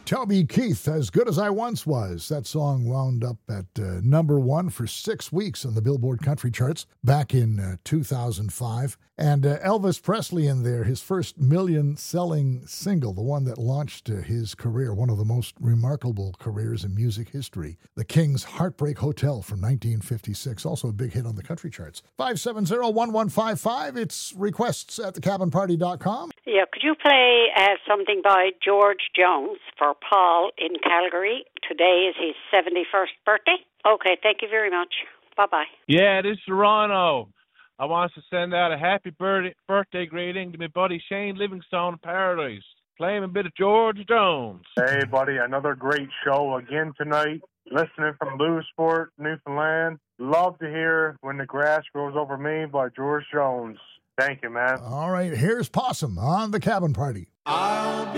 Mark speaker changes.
Speaker 1: Toby Keith, As Good As I Once Was. That song wound up at number one for 6 weeks on the Billboard Country Charts back in 2005. And Elvis Presley in there, his first million-selling single, the one that launched his career, one of the most remarkable careers in music history, The King's Heartbreak Hotel from 1956, also a big hit on the country charts. 570-1155, it's requests at thecabinparty.com.
Speaker 2: Yeah, could you play something by George Jones for Paul in Calgary? Today is his 71st birthday. Okay, thank you very much. Bye-bye.
Speaker 3: Yeah, this is Toronto. I want to send out a happy birthday greeting to my buddy Shane Livingstone in Paradise. Play him a bit of George Jones.
Speaker 4: Hey, buddy, another great show again tonight. Listening from Lewisport, Newfoundland. Love to hear When the Grass Grows Over Me by George Jones. Thank you, man.
Speaker 1: All right, here's Possum on The Cabin Party.
Speaker 5: I'll be